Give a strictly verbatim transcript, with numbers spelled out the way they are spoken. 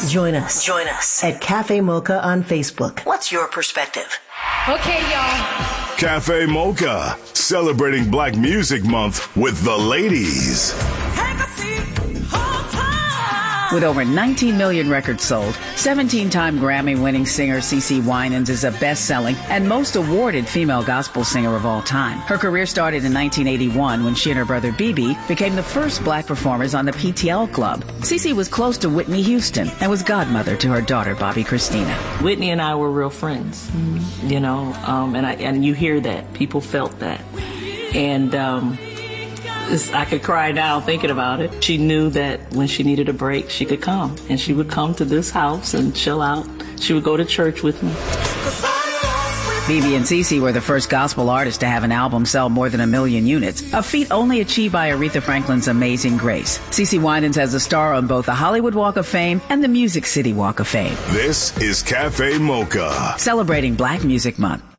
Join us. Join us at Cafe Mocha on Facebook. What's your perspective? Okay, y'all. Cafe Mocha, celebrating Black Music Month with the ladies. With over nineteen million records sold, seventeen-time Grammy-winning singer CeCe Winans is a best-selling and most awarded female gospel singer of all time. Her career started in nineteen eighty-one when she and her brother B B became the first black performers on the P T L Club. CeCe was close to Whitney Houston and was godmother to her daughter, Bobbi Kristina. Whitney and I were real friends, mm-hmm. you know, um, and I, and you hear that. People felt that. And um I could cry now thinking about it. She knew that when she needed a break, she could come. And she would come to this house and chill out. She would go to church with me. B B and CeCe were the first gospel artists to have an album sell more than a million units, a feat only achieved by Aretha Franklin's Amazing Grace. CeCe Winans has a star on both the Hollywood Walk of Fame and the Music City Walk of Fame. This is Cafe Mocha. Celebrating Black Music Month.